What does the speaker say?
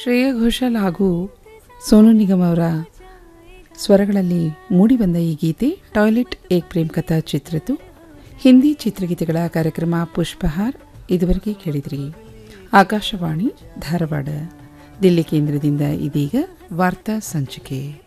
ಶ್ರೇಯಾ ಘೋಷಾಲ್ ಹಾಗೂ ಸೋನು ನಿಗಮ್ ಅವರ ಸ್ವರಗಳಲ್ಲಿ ಮೂಡಿಬಂದ ಈ ಗೀತೆ ಟಾಯ್ಲೆಟ್ ಏಕ್ ಪ್ರೇಮ್ ಕಥಾ ಚಿತ್ರದ್ದು. ಹಿಂದಿ ಚಿತ್ರಗೀತೆಗಳ ಕಾರ್ಯಕ್ರಮ ಪುಷ್ಪಹಾರ್ ಇದುವರೆಗೆ ಕೇಳಿದ್ರಿ. ಆಕಾಶವಾಣಿ ಧಾರವಾಡ, ದಿಲ್ಲಿ ಕೇಂದ್ರದಿಂದ ಇದೀಗ ವಾರ್ತಾ ಸಂಚಿಕೆ.